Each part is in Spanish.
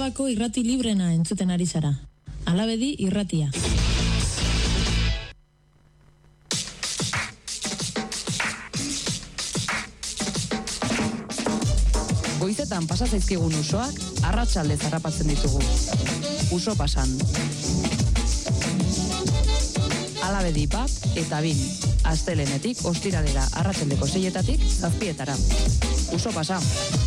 Arabako irrati librena entzuten ari zara. Alabedi irratia. Goizetan pasa zaizkigun usoak arratsaldez harrapatzen ditugu. Uso pasan. Alabedi bat eta bin. Astelehenetik ostiralera arratsaldeko 6:00 7:00. Uso pasa.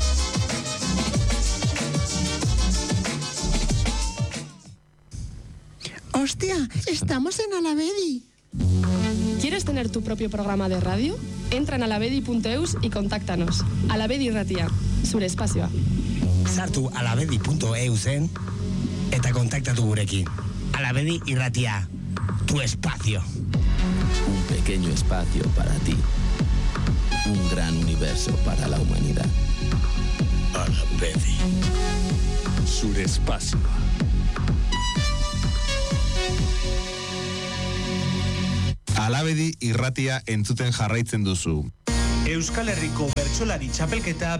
¡Hostia! ¡Estamos en Alabedi! ¿Quieres tener tu propio programa de radio? Entra en alabedi.eus y contáctanos. Alabedi irratia, zure espazioa. Sartu alabedi.eusen eta kontaktatu gurekin. Alabedi irratia, tu espacio. Un pequeño espacio para ti. Un gran universo para la humanidad. Alabedi. Zure espazioa. Alabedi irratia entzuten jarraitzen duzu. Euskal Herriko Bertsolari Txapelketa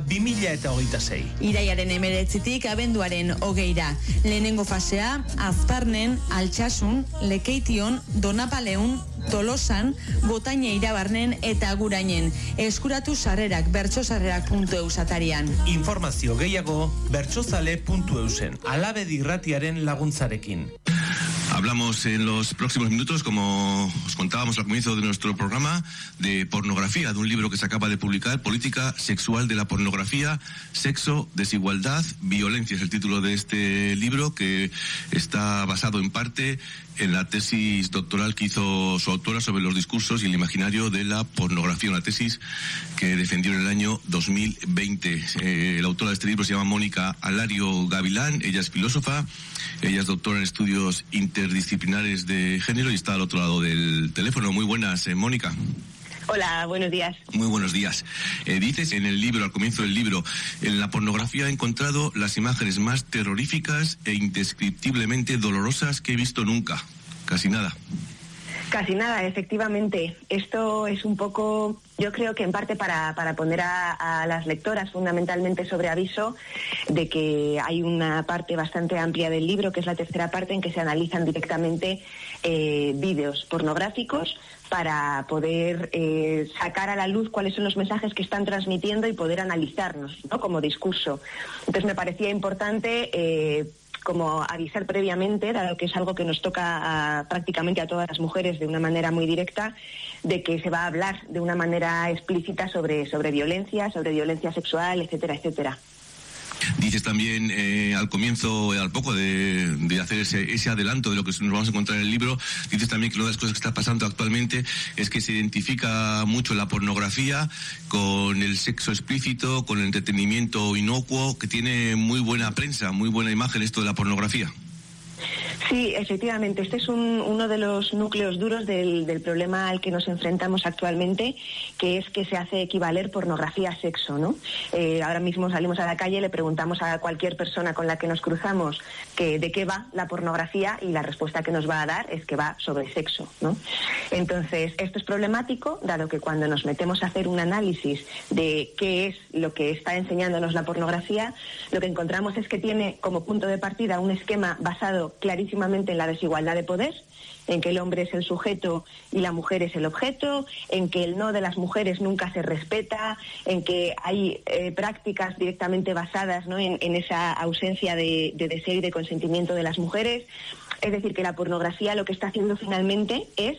2026. Iraiaren 19tik abenduaren 20ra. Lehenengo fasea, Azparnen, Altsasun, Lekeition, Donapaleun, Tolosan, Botaine Irabarnen eta Agurainen. Eskuratu sarrerak bertsosarrerak.eus atarian. Informazio gehiago bertsozale.eusen. Alabedi irratiaren laguntzarekin. Hablamos en los próximos minutos, como os contábamos al comienzo de nuestro programa, de pornografía, de un libro que se acaba de publicar, Política Sexual de la Pornografía, Sexo, Desigualdad, Violencia. Es el título de este libro, que está basado en parte en la tesis doctoral que hizo su autora sobre los discursos y el imaginario de la pornografía, una tesis que defendió en el año 2020. La autora de este libro se llama Mónica Alario Gavilán, ella es filósofa, ella es doctora en estudios interdisciplinares de género y está al otro lado del teléfono. Muy buenas, Mónica. Hola, buenos días. Muy buenos días. Dices en el libro, al comienzo del libro, en la pornografía he encontrado las imágenes más terroríficas e indescriptiblemente dolorosas que he visto nunca. Casi nada. Casi nada, efectivamente. Esto es un poco, yo creo que en parte para poner a las lectoras fundamentalmente sobre aviso de que hay una parte bastante amplia del libro, que es la tercera parte, en que se analizan directamente vídeos pornográficos para poder sacar a la luz cuáles son los mensajes que están transmitiendo y poder analizarnos, ¿no?, como discurso. Entonces me parecía importante como avisar previamente, dado que es algo que nos toca prácticamente a todas las mujeres de una manera muy directa, de que se va a hablar de una manera explícita sobre violencia sexual, etcétera, etcétera. Dices también al comienzo, al poco de hacer ese adelanto de lo que nos vamos a encontrar en el libro, dices también que una de las cosas que está pasando actualmente es que se identifica mucho la pornografía con el sexo explícito, con el entretenimiento inocuo, que tiene muy buena prensa, muy buena imagen esto de la pornografía. Sí, efectivamente, este es uno de los núcleos duros del problema al que nos enfrentamos actualmente, que es que se hace equivaler pornografía a sexo, ¿no? Ahora mismo salimos a la calle, le preguntamos a cualquier persona con la que nos cruzamos de qué va la pornografía y la respuesta que nos va a dar es que va sobre sexo, ¿no? Entonces, esto es problemático, dado que cuando nos metemos a hacer un análisis de qué es lo que está enseñándonos la pornografía, lo que encontramos es que tiene como punto de partida un esquema basado clarísimamente en la desigualdad de poder, en que el hombre es el sujeto y la mujer es el objeto, en que el no de las mujeres nunca se respeta, en que hay prácticas directamente basadas, ¿no?, en esa ausencia de deseo y de consentimiento de las mujeres. Es decir, que la pornografía lo que está haciendo finalmente es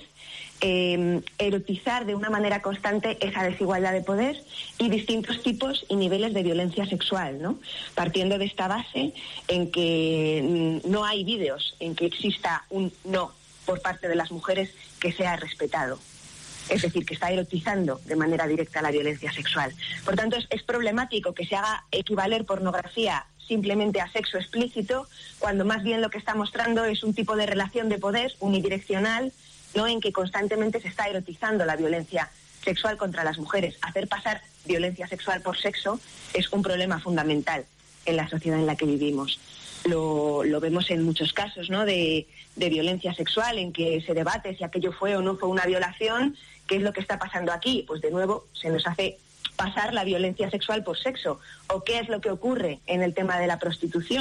erotizar de una manera constante esa desigualdad de poder y distintos tipos y niveles de violencia sexual, ¿no? Partiendo de esta base en que no hay vídeos en que exista un no por parte de las mujeres que sea respetado. Es decir, que está erotizando de manera directa la violencia sexual. Por tanto, es problemático que se haga equivaler pornografía simplemente a sexo explícito, cuando más bien lo que está mostrando es un tipo de relación de poder unidireccional, ¿no?, en que constantemente se está erotizando la violencia sexual contra las mujeres. Hacer pasar violencia sexual por sexo es un problema fundamental en la sociedad en la que vivimos. Lo vemos en muchos casos, ¿no?, de violencia sexual, en que se debate si aquello fue o no fue una violación. ¿Qué es lo que está pasando aquí? Pues de nuevo se nos hace pasar la violencia sexual por sexo. ¿O qué es lo que ocurre en el tema de la prostitución?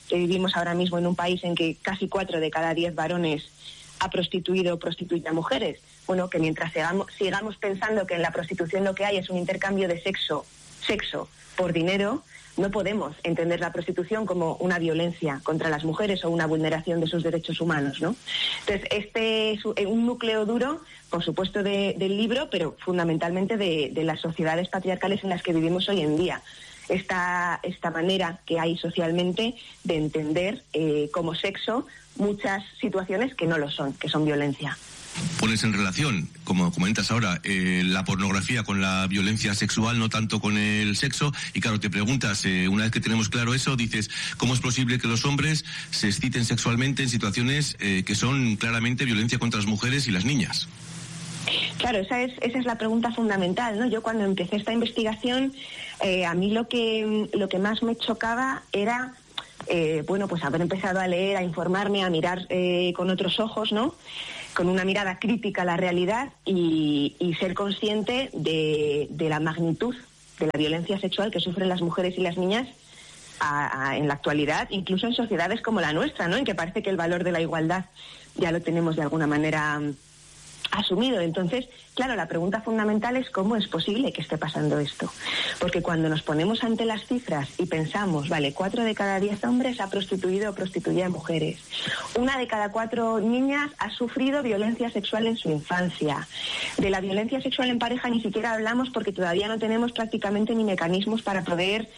que vivimos ahora mismo en un país en que casi 4 de cada 10 varones ha prostituido o prostituye a mujeres. Bueno, que mientras sigamos pensando que en la prostitución lo que hay es un intercambio de sexo por dinero, no podemos entender la prostitución como una violencia contra las mujeres o una vulneración de sus derechos humanos, ¿no? Entonces, este es un núcleo duro, por supuesto, del libro, pero fundamentalmente de las sociedades patriarcales en las que vivimos hoy en día. Esta manera que hay socialmente de entender como sexo muchas situaciones que no lo son, que son violencia. Pones en relación, como comentas ahora, la pornografía con la violencia sexual, no tanto con el sexo, y claro, te preguntas, una vez que tenemos claro eso, dices, ¿cómo es posible que los hombres se exciten sexualmente en situaciones que son claramente violencia contra las mujeres y las niñas? Claro, esa es la pregunta fundamental, ¿no? Yo cuando empecé esta investigación, a mí lo que más me chocaba era pues haber empezado a leer, a informarme, a mirar con otros ojos, ¿no? Con una mirada crítica a la realidad y ser consciente de la magnitud de la violencia sexual que sufren las mujeres y las niñas en la actualidad, incluso en sociedades como la nuestra, ¿no? En que parece que el valor de la igualdad ya lo tenemos de alguna manera asumido. Entonces, claro, la pregunta fundamental es cómo es posible que esté pasando esto. Porque cuando nos ponemos ante las cifras y pensamos, vale, 4 de cada 10 hombres ha prostituido o prostituye a mujeres. 1 de cada 4 niñas ha sufrido violencia sexual en su infancia. De la violencia sexual en pareja ni siquiera hablamos porque todavía no tenemos prácticamente ni mecanismos para poder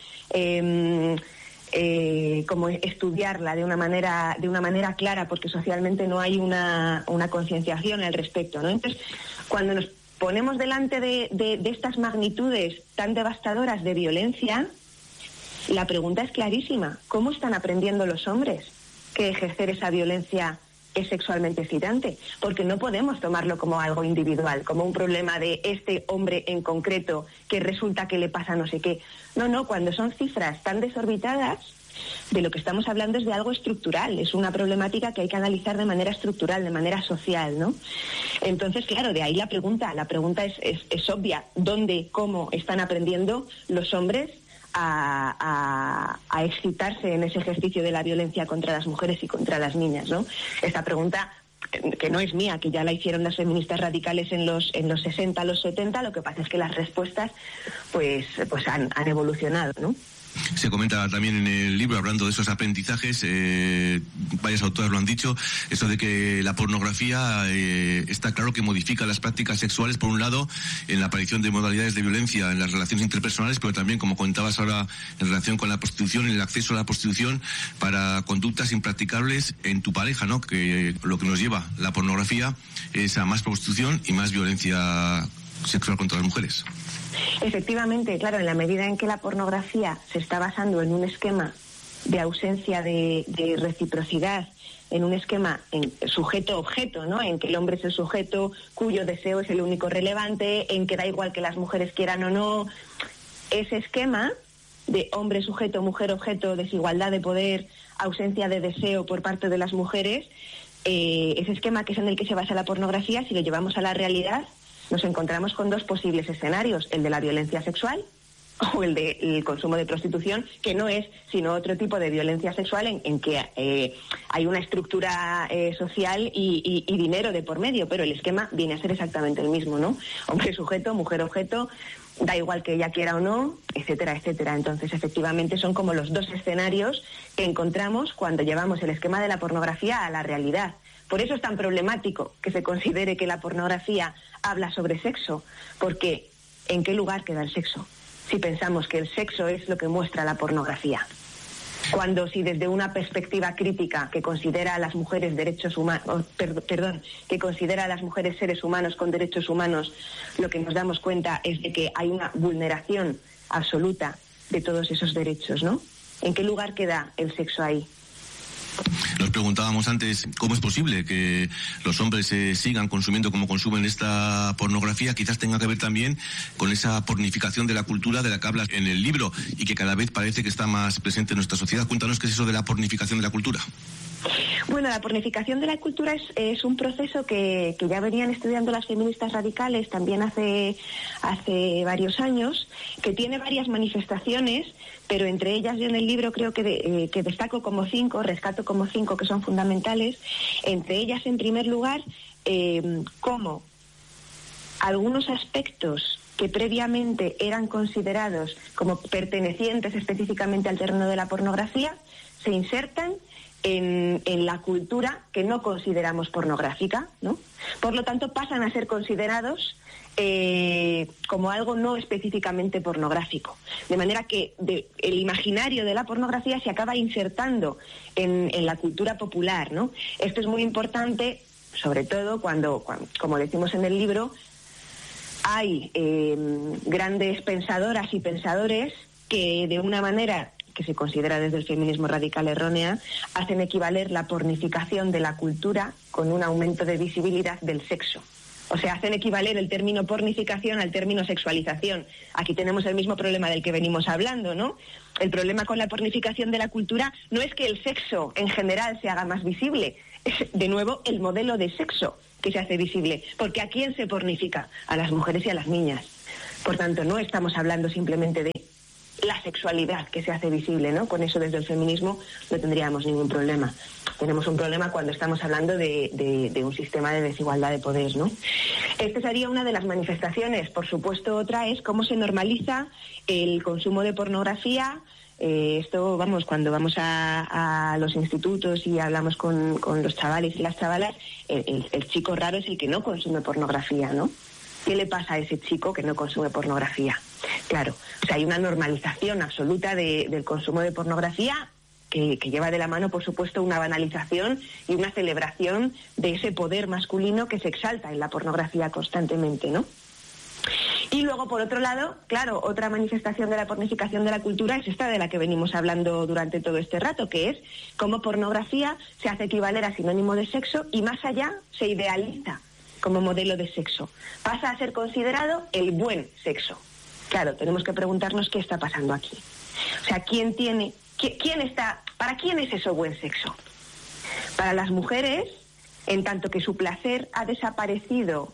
como estudiarla de una manera clara, porque socialmente no hay una concienciación al respecto, ¿no? Entonces, cuando nos ponemos delante de estas magnitudes tan devastadoras de violencia, la pregunta es clarísima: ¿cómo están aprendiendo los hombres que ejercer esa violencia es sexualmente excitante? Porque no podemos tomarlo como algo individual, como un problema de este hombre en concreto que resulta que le pasa no sé qué. No, cuando son cifras tan desorbitadas, de lo que estamos hablando es de algo estructural, es una problemática que hay que analizar de manera estructural, de manera social, ¿no? Entonces, claro, de ahí la pregunta es obvia: ¿dónde, cómo están aprendiendo los hombres a excitarse en ese ejercicio de la violencia contra las mujeres y contra las niñas, ¿no? Esta pregunta, que no es mía, que ya la hicieron las feministas radicales en los 60, los 70, lo que pasa es que las respuestas pues han evolucionado, ¿no? Se comenta también en el libro, hablando de esos aprendizajes, varias autoras lo han dicho, eso de que la pornografía está claro que modifica las prácticas sexuales, por un lado, en la aparición de modalidades de violencia en las relaciones interpersonales, pero también, como comentabas ahora, en relación con la prostitución, en el acceso a la prostitución para conductas impracticables en tu pareja, ¿no? Que lo que nos lleva la pornografía es a más prostitución y más violencia sexual contra las mujeres. Efectivamente, claro, en la medida en que la pornografía se está basando en un esquema de ausencia de reciprocidad, en un esquema en sujeto-objeto, ¿no? En que el hombre es el sujeto cuyo deseo es el único relevante, en que da igual que las mujeres quieran o no, ese esquema de hombre sujeto, mujer objeto, desigualdad de poder, ausencia de deseo por parte de las mujeres, ese esquema que es en el que se basa la pornografía, si lo llevamos a la realidad, nos encontramos con 2 posibles escenarios: el de la violencia sexual o el del consumo de prostitución, que no es sino otro tipo de violencia sexual en que hay una estructura social y dinero de por medio, pero el esquema viene a ser exactamente el mismo, ¿no? Hombre sujeto, mujer objeto, da igual que ella quiera o no, etcétera, etcétera. Entonces, efectivamente, son como los 2 escenarios que encontramos cuando llevamos el esquema de la pornografía a la realidad. Por eso es tan problemático que se considere que la pornografía habla sobre sexo, porque ¿en qué lugar queda el sexo? Si pensamos que el sexo es lo que muestra la pornografía. Cuando, si desde una perspectiva crítica que considera a las mujeres que considera a las mujeres seres humanos con derechos humanos, lo que nos damos cuenta es de que hay una vulneración absoluta de todos esos derechos, ¿no? ¿En qué lugar queda el sexo ahí? Nos preguntábamos antes cómo es posible que los hombres sigan consumiendo como consumen esta pornografía. Quizás tenga que ver también con esa pornificación de la cultura de la que hablas en el libro y que cada vez parece que está más presente en nuestra sociedad. Cuéntanos qué es eso de la pornificación de la cultura. Bueno, la pornificación de la cultura es un proceso que ya venían estudiando las feministas radicales también hace varios años, que tiene varias manifestaciones, pero entre ellas yo en el libro creo que destaco como 5, rescato como 5 que son fundamentales. Entre ellas, en primer lugar, cómo algunos aspectos que previamente eran considerados como pertenecientes específicamente al terreno de la pornografía se insertan en la cultura que no consideramos pornográfica, ¿no? Por lo tanto, pasan a ser considerados como algo no específicamente pornográfico. De manera que el imaginario de la pornografía se acaba insertando en la cultura popular, ¿no? Esto es muy importante, sobre todo cuando como decimos en el libro, hay grandes pensadoras y pensadores que de una manera que se considera desde el feminismo radical errónea, hacen equivaler la pornificación de la cultura con un aumento de visibilidad del sexo. O sea, hacen equivaler el término pornificación al término sexualización. Aquí tenemos el mismo problema del que venimos hablando, ¿no? El problema con la pornificación de la cultura no es que el sexo en general se haga más visible, es de nuevo el modelo de sexo que se hace visible. Porque ¿a quién se pornifica? A las mujeres y a las niñas. Por tanto, no estamos hablando simplemente de la sexualidad que se hace visible, ¿no? Con eso desde el feminismo no tendríamos ningún problema. Tenemos un problema cuando estamos hablando de un sistema de desigualdad de poderes, ¿no? Esta sería una de las manifestaciones. Por supuesto, otra es cómo se normaliza el consumo de pornografía. Esto, vamos, cuando vamos a los institutos y hablamos con los chavales y las chavalas, el chico raro es el que no consume pornografía, ¿no? ¿Qué le pasa a ese chico que no consume pornografía? Claro, o sea, hay una normalización absoluta del consumo de pornografía que lleva de la mano, por supuesto, una banalización y una celebración de ese poder masculino que se exalta en la pornografía constantemente, ¿no? Y luego, por otro lado, claro, otra manifestación de la pornificación de la cultura es esta de la que venimos hablando durante todo este rato, que es cómo pornografía se hace equivaler a sinónimo de sexo y más allá se idealiza como modelo de sexo. Pasa a ser considerado el buen sexo. Claro, tenemos que preguntarnos qué está pasando aquí. O sea, ¿para quién es eso buen sexo? Para las mujeres, en tanto que su placer ha desaparecido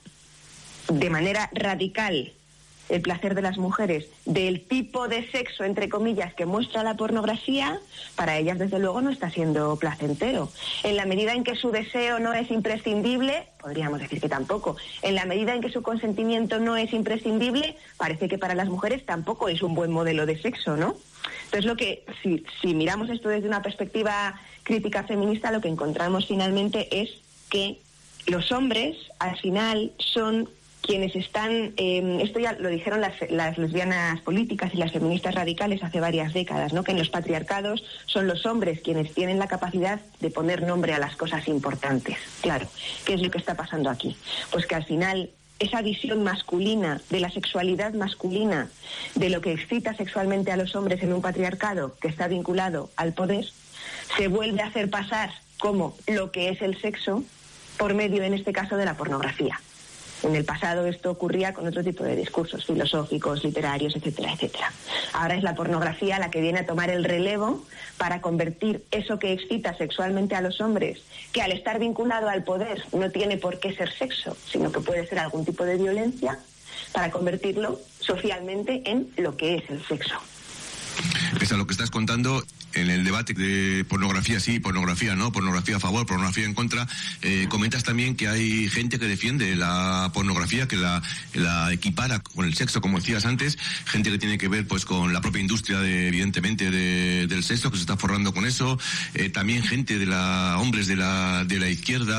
de manera radical, el placer de las mujeres, del tipo de sexo, entre comillas, que muestra la pornografía, para ellas, desde luego, no está siendo placentero. En la medida en que su deseo no es imprescindible, podríamos decir que tampoco. En la medida en que su consentimiento no es imprescindible, parece que para las mujeres tampoco es un buen modelo de sexo, ¿no? Entonces, si miramos esto desde una perspectiva crítica feminista, lo que encontramos finalmente es que los hombres, al final, son quienes están, esto ya lo dijeron las lesbianas políticas y las feministas radicales hace varias décadas, ¿no? Que en los patriarcados son los hombres quienes tienen la capacidad de poner nombre a las cosas importantes. Claro, ¿qué es lo que está pasando aquí? Pues que al final esa visión masculina, de la sexualidad masculina, de lo que excita sexualmente a los hombres en un patriarcado que está vinculado al poder, se vuelve a hacer pasar como lo que es el sexo por medio, en este caso, de la pornografía. En el pasado esto ocurría con otro tipo de discursos filosóficos, literarios, etcétera, etcétera. Ahora es la pornografía la que viene a tomar el relevo para convertir eso que excita sexualmente a los hombres, que al estar vinculado al poder no tiene por qué ser sexo, sino que puede ser algún tipo de violencia, para convertirlo socialmente en lo que es el sexo. Pese a lo que estás contando, en el debate de pornografía sí, pornografía no, pornografía a favor, pornografía en contra, comentas también que hay gente que defiende la pornografía, que la equipara con el sexo, como decías antes, gente que tiene que ver pues con la propia industria evidentemente del sexo, que se está forrando con eso, también gente hombres de la izquierda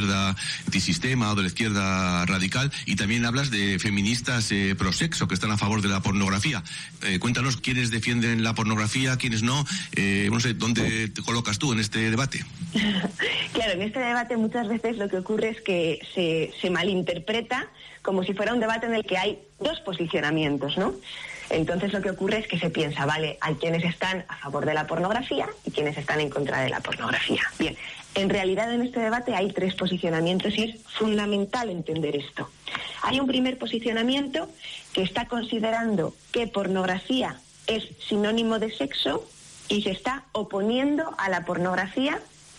antisistema o de la izquierda radical, y también hablas de feministas pro sexo que están a favor de la pornografía. Cuéntanos quiénes defienden la pornografía, quiénes no. No sé, ¿dónde te colocas tú en este debate? Claro, en este debate muchas veces lo que ocurre es que se malinterpreta como si fuera un debate en el que hay dos posicionamientos, ¿no? Entonces lo que ocurre es que se piensa, vale, hay quienes están a favor de la pornografía y quienes están en contra de la pornografía. Bien, en realidad en este debate hay tres posicionamientos y es fundamental entender esto. Hay un primer posicionamiento que está considerando que pornografía es sinónimo de sexo y se está oponiendo a la pornografía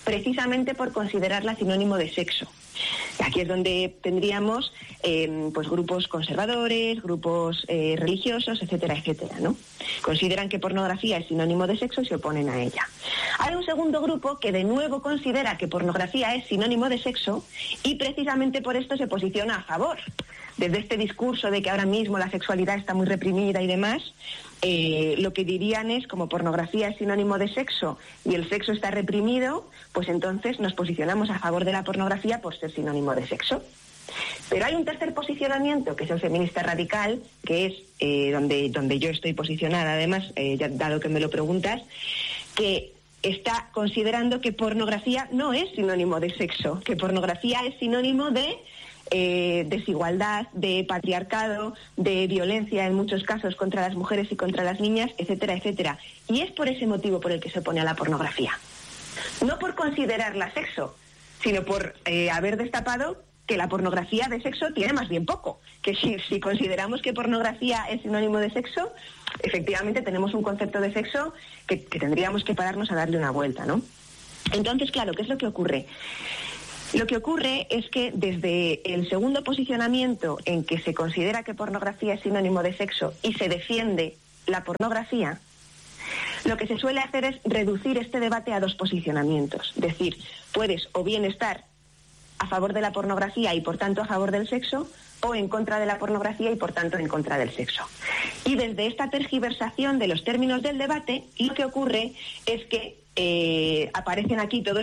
precisamente por considerarla sinónimo de sexo. Aquí es donde tendríamos pues grupos conservadores, grupos religiosos, etcétera, etcétera, ¿no? Consideran que pornografía es sinónimo de sexo y se oponen a ella. Hay un segundo grupo que de nuevo considera que pornografía es sinónimo de sexo y precisamente por esto se posiciona a favor. Desde este discurso de que ahora mismo la sexualidad está muy reprimida y demás, lo que dirían es, como pornografía es sinónimo de sexo y el sexo está reprimido, pues entonces nos posicionamos a favor de la pornografía por ser sinónimo de sexo. Pero hay un tercer posicionamiento, que es el feminista radical, que es donde yo estoy posicionada, además, ya dado que me lo preguntas, que está considerando que pornografía no es sinónimo de sexo, que pornografía es sinónimo de desigualdad, de patriarcado, de violencia en muchos casos contra las mujeres y contra las niñas, etcétera, etcétera. Y es por ese motivo por el que se opone a la pornografía. No por considerarla sexo, sino por haber destapado que la pornografía de sexo tiene más bien poco. Que si consideramos que pornografía es sinónimo de sexo, efectivamente tenemos un concepto de sexo que tendríamos que pararnos a darle una vuelta, ¿no? Entonces, claro, ¿qué es lo que ocurre? Lo que ocurre es que desde el segundo posicionamiento en que se considera que pornografía es sinónimo de sexo y se defiende la pornografía, lo que se suele hacer es reducir este debate a dos posicionamientos. Es decir, puedes o bien estar a favor de la pornografía y por tanto a favor del sexo, o en contra de la pornografía y por tanto en contra del sexo. Y desde esta tergiversación de los términos del debate, lo que ocurre es que aparecen aquí toda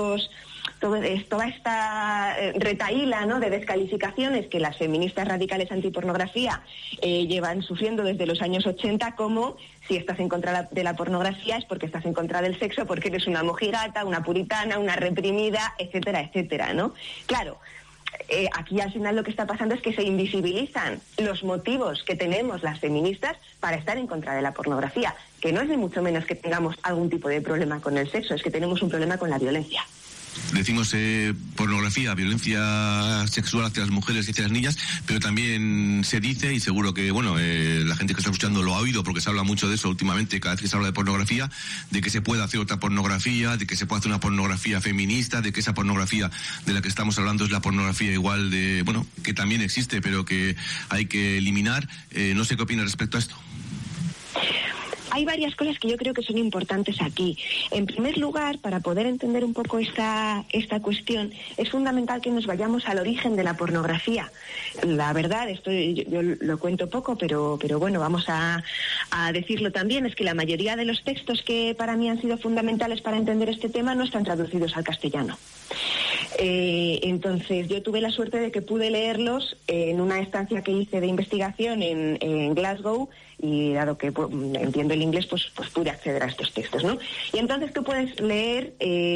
esta retahíla, ¿no?, de descalificaciones que las feministas radicales antipornografía llevan sufriendo desde los años 80, como si estás en contra de la pornografía es porque estás en contra del sexo, porque eres una mojigata, una puritana, una reprimida, etcétera, etcétera, ¿no? Claro, aquí al final lo que está pasando es que se invisibilizan los motivos que tenemos las feministas para estar en contra de la pornografía, que no es ni mucho menos que tengamos algún tipo de problema con el sexo, es que tenemos un problema con la violencia. Decimos pornografía, violencia sexual hacia las mujeres y hacia las niñas, pero también se dice, y seguro que la gente que está escuchando lo ha oído, porque se habla mucho de eso últimamente, cada vez que se habla de pornografía, de que se puede hacer otra pornografía, de que se puede hacer una pornografía feminista, de que esa pornografía de la que estamos hablando es la pornografía igual de, que también existe, pero que hay que eliminar. No sé qué opina respecto a esto. Hay varias cosas que yo creo que son importantes aquí. En primer lugar, para poder entender un poco esta cuestión, es fundamental que nos vayamos al origen de la pornografía. La verdad, esto yo lo cuento poco, pero bueno, vamos a decirlo también, es que la mayoría de los textos que para mí han sido fundamentales para entender este tema no están traducidos al castellano. Entonces, yo tuve la suerte de que pude leerlos en una estancia que hice de investigación en Glasgow, y dado que entiendo el inglés, pues pude acceder a estos textos, ¿no? Y entonces tú puedes leer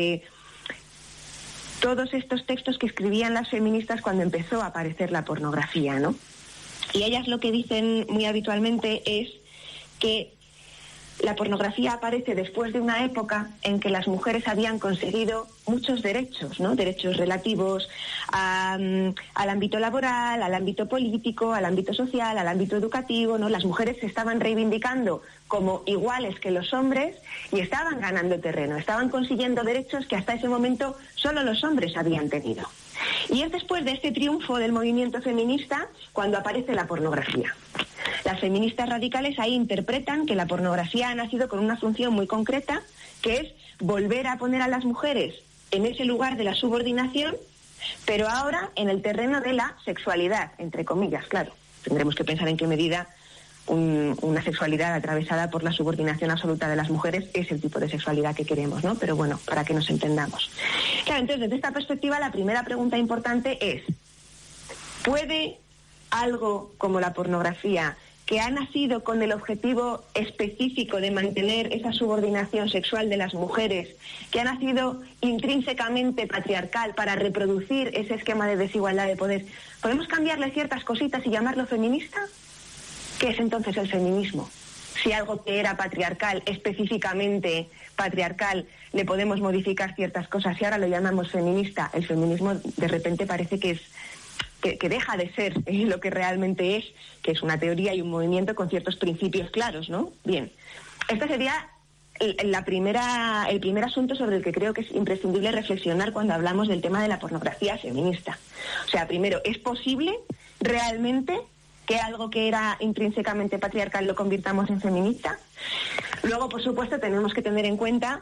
todos estos textos que escribían las feministas cuando empezó a aparecer la pornografía, ¿no? Y ellas lo que dicen muy habitualmente es que la pornografía aparece después de una época en que las mujeres habían conseguido muchos derechos, ¿no? Derechos relativos al ámbito laboral, al ámbito político, al ámbito social, al ámbito educativo, ¿no? Las mujeres se estaban reivindicando como iguales que los hombres y estaban ganando terreno, estaban consiguiendo derechos que hasta ese momento solo los hombres habían tenido. Y es después de este triunfo del movimiento feminista cuando aparece la pornografía. Las feministas radicales ahí interpretan que la pornografía ha nacido con una función muy concreta, que es volver a poner a las mujeres en ese lugar de la subordinación, pero ahora en el terreno de la sexualidad, entre comillas, claro. Tendremos que pensar en qué medida una sexualidad atravesada por la subordinación absoluta de las mujeres es el tipo de sexualidad que queremos, ¿no? Pero bueno, para que nos entendamos. Claro, entonces, desde esta perspectiva, la primera pregunta importante es: ¿puede algo como la pornografía, que ha nacido con el objetivo específico de mantener esa subordinación sexual de las mujeres, que ha nacido intrínsecamente patriarcal para reproducir ese esquema de desigualdad de poder, ¿podemos cambiarle ciertas cositas y llamarlo feminista? ¿Qué es entonces el feminismo? Si algo que era patriarcal, específicamente patriarcal, le podemos modificar ciertas cosas y ahora lo llamamos feminista, el feminismo de repente parece que deja de ser lo que realmente es, que es una teoría y un movimiento con ciertos principios claros, ¿no? Bien, esta sería el primer asunto sobre el que creo que es imprescindible reflexionar cuando hablamos del tema de la pornografía feminista. O sea, primero, ¿es posible realmente que algo que era intrínsecamente patriarcal lo convirtamos en feminista? Luego, por supuesto, tenemos que tener en cuenta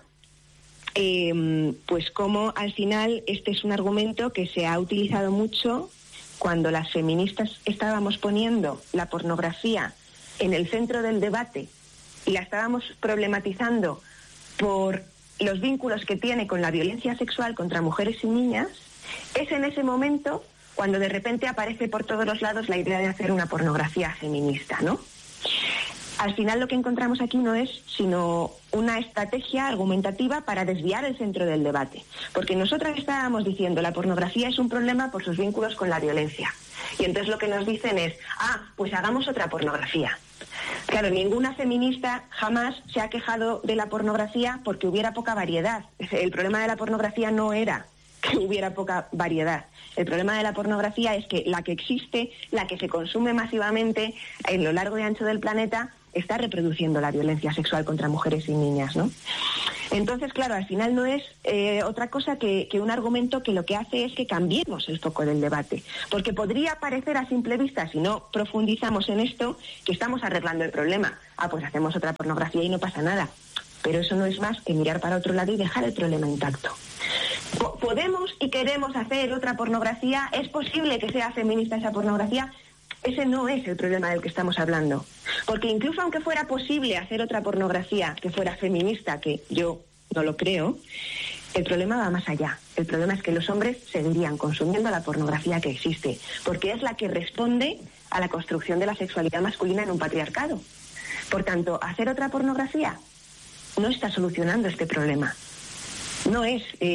pues cómo al final este es un argumento que se ha utilizado mucho cuando las feministas estábamos poniendo la pornografía en el centro del debate y la estábamos problematizando por los vínculos que tiene con la violencia sexual contra mujeres y niñas. Es en ese momento cuando de repente aparece por todos los lados la idea de hacer una pornografía feminista, ¿no? Al final lo que encontramos aquí no es sino una estrategia argumentativa para desviar el centro del debate. Porque nosotras estábamos diciendo la pornografía es un problema por sus vínculos con la violencia. Y entonces lo que nos dicen es, pues hagamos otra pornografía. Claro, ninguna feminista jamás se ha quejado de la pornografía porque hubiera poca variedad. El problema de la pornografía no era que hubiera poca variedad. El problema de la pornografía es que la que existe, la que se consume masivamente en lo largo y ancho del planeta, está reproduciendo la violencia sexual contra mujeres y niñas, ¿no? Entonces, claro, al final no es otra cosa que un argumento que lo que hace es que cambiemos el foco del debate. Porque podría parecer a simple vista, si no profundizamos en esto, que estamos arreglando el problema. Pues hacemos otra pornografía y no pasa nada. Pero eso no es más que mirar para otro lado y dejar el problema intacto. ¿Podemos y queremos hacer otra pornografía? ¿Es posible que sea feminista esa pornografía? Ese no es el problema del que estamos hablando. Porque incluso aunque fuera posible hacer otra pornografía que fuera feminista, que yo no lo creo, el problema va más allá. El problema es que los hombres seguirían consumiendo la pornografía que existe, porque es la que responde a la construcción de la sexualidad masculina en un patriarcado. Por tanto, hacer otra pornografía no está solucionando este problema. No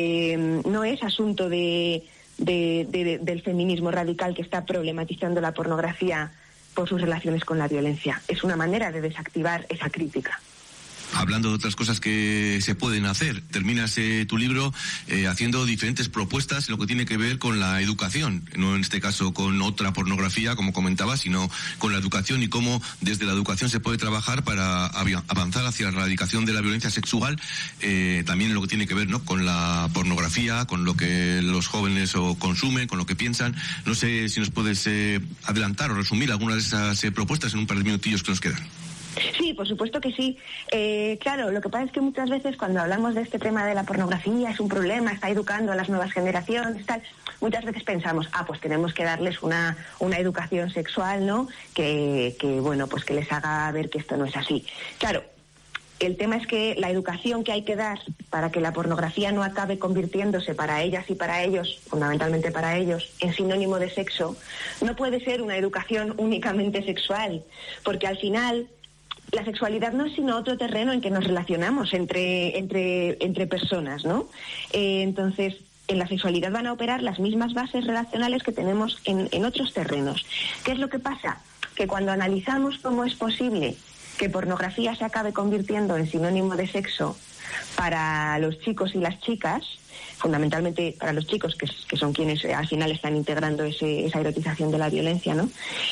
es asunto del feminismo radical que está problematizando la pornografía por sus relaciones con la violencia. Es una manera de desactivar esa crítica. Hablando de otras cosas que se pueden hacer, terminas tu libro haciendo diferentes propuestas en lo que tiene que ver con la educación, no en este caso con otra pornografía, como comentaba, sino con la educación y cómo desde la educación se puede trabajar para avanzar hacia la erradicación de la violencia sexual, también en lo que tiene que ver, ¿no?, con la pornografía, con lo que los jóvenes consumen, con lo que piensan. No sé si nos puedes adelantar o resumir algunas de esas propuestas en un par de minutillos que nos quedan. Sí, por supuesto que sí. Claro, lo que pasa es que muchas veces cuando hablamos de este tema de la pornografía es un problema, está educando a las nuevas generaciones, tal. Muchas veces pensamos, pues tenemos que darles una educación sexual, ¿no? Que bueno, pues que les haga ver que esto no es así. Claro, el tema es que la educación que hay que dar para que la pornografía no acabe convirtiéndose para ellas y para ellos, fundamentalmente para ellos, en sinónimo de sexo, no puede ser una educación únicamente sexual, porque al final la sexualidad no es sino otro terreno en que nos relacionamos entre personas, ¿no? Entonces, en la sexualidad van a operar las mismas bases relacionales que tenemos en otros terrenos. ¿Qué es lo que pasa? Que cuando analizamos cómo es posible que pornografía se acabe convirtiendo en sinónimo de sexo para los chicos y las chicas, fundamentalmente para los chicos, que son quienes al final están integrando esa erotización de la violencia, ¿no?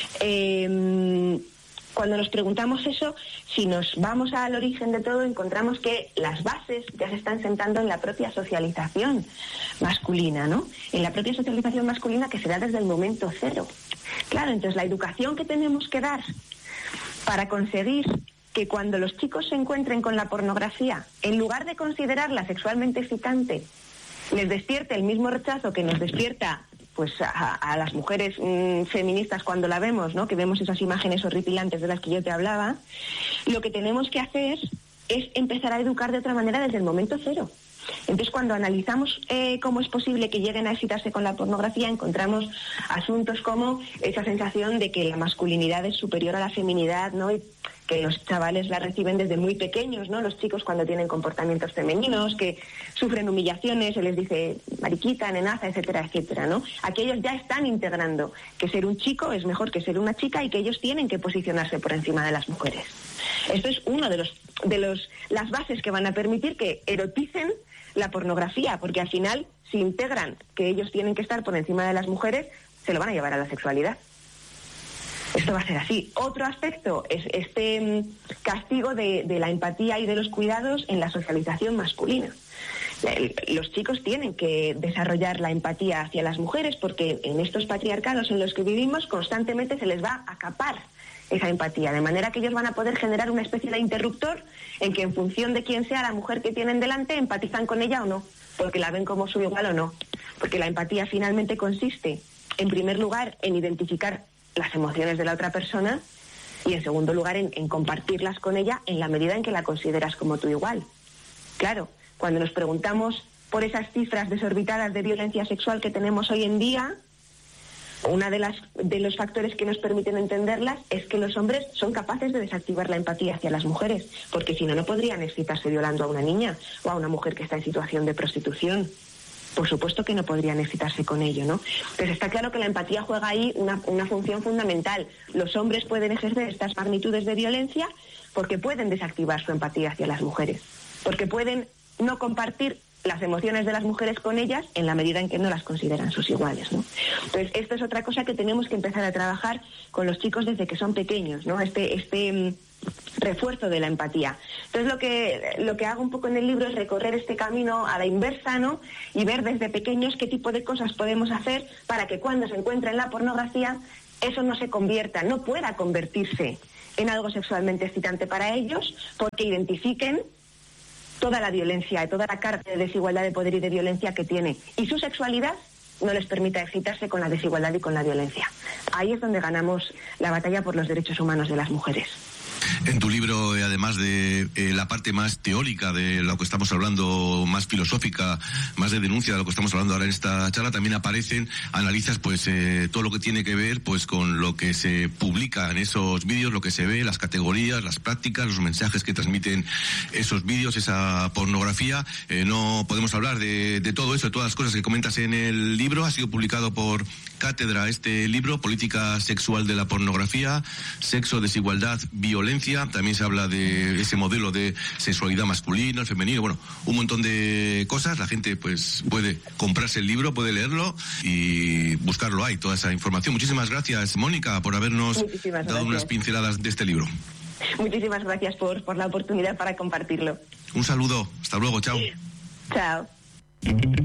Cuando nos preguntamos eso, si nos vamos al origen de todo, encontramos que las bases ya se están sentando en la propia socialización masculina, ¿no? En la propia socialización masculina que se da desde el momento cero. Claro, entonces la educación que tenemos que dar para conseguir que cuando los chicos se encuentren con la pornografía, en lugar de considerarla sexualmente excitante, les despierte el mismo rechazo que nos despierta pues a las mujeres feministas cuando la vemos, ¿no?, que vemos esas imágenes horripilantes de las que yo te hablaba, lo que tenemos que hacer es empezar a educar de otra manera desde el momento cero. Entonces, cuando analizamos cómo es posible que lleguen a excitarse con la pornografía, encontramos asuntos como esa sensación de que la masculinidad es superior a la feminidad, ¿no?, y que los chavales la reciben desde muy pequeños, ¿no?, los chicos cuando tienen comportamientos femeninos, que sufren humillaciones, se les dice mariquita, nenaza, etcétera, etcétera, ¿no? Aquí ellos ya están integrando que ser un chico es mejor que ser una chica y que ellos tienen que posicionarse por encima de las mujeres. Esto es uno de las bases que van a permitir que eroticen la pornografía, porque al final, si integran que ellos tienen que estar por encima de las mujeres, se lo van a llevar a la sexualidad. Esto va a ser así. Otro aspecto es este castigo de la empatía y de los cuidados en la socialización masculina. Los chicos tienen que desarrollar la empatía hacia las mujeres porque en estos patriarcados en los que vivimos constantemente se les va a capar esa empatía, de manera que ellos van a poder generar una especie de interruptor en que en función de quién sea la mujer que tienen delante empatizan con ella o no, porque la ven como su igual o no, porque la empatía finalmente consiste en primer lugar en identificar las emociones de la otra persona y en segundo lugar en compartirlas con ella en la medida en que la consideras como tu igual. Claro, cuando nos preguntamos por esas cifras desorbitadas de violencia sexual que tenemos hoy en día, uno de los factores que nos permiten entenderlas es que los hombres son capaces de desactivar la empatía hacia las mujeres, porque si no, no podrían excitarse violando a una niña o a una mujer que está en situación de prostitución. Por supuesto que no podrían excitarse con ello, ¿no? Pero está claro que la empatía juega ahí una función fundamental. Los hombres pueden ejercer estas magnitudes de violencia porque pueden desactivar su empatía hacia las mujeres, porque pueden no compartir las emociones de las mujeres con ellas en la medida en que no las consideran sus iguales, ¿no? Entonces, esto es otra cosa que tenemos que empezar a trabajar con los chicos desde que son pequeños, ¿no? Este refuerzo de la empatía. Entonces, lo que hago un poco en el libro es recorrer este camino a la inversa, ¿no? Y ver desde pequeños qué tipo de cosas podemos hacer para que cuando se encuentren la pornografía, eso no se convierta, no pueda convertirse en algo sexualmente excitante para ellos, porque identifiquen toda la violencia y toda la carga de desigualdad de poder y de violencia que tiene. Y su sexualidad no les permita excitarse con la desigualdad y con la violencia. Ahí es donde ganamos la batalla por los derechos humanos de las mujeres. En tu libro, además de la parte más teórica de lo que estamos hablando, más filosófica, más de denuncia de lo que estamos hablando ahora en esta charla, también analizas pues todo lo que tiene que ver pues con lo que se publica en esos vídeos, lo que se ve, las categorías, las prácticas, los mensajes que transmiten esos vídeos, esa pornografía. No podemos hablar de todo eso, de todas las cosas que comentas en el libro. Ha sido publicado por Cátedra este libro, Política Sexual de la Pornografía, Sexo, Desigualdad, Violencia. También se habla de ese modelo de sexualidad masculina, femenino, bueno, un montón de cosas. La gente pues puede comprarse el libro, puede leerlo y buscarlo ahí, toda esa información. Muchísimas gracias, Mónica, por habernos dado unas pinceladas de este libro. Muchísimas gracias por la oportunidad para compartirlo. Un saludo, hasta luego, chao. Chao.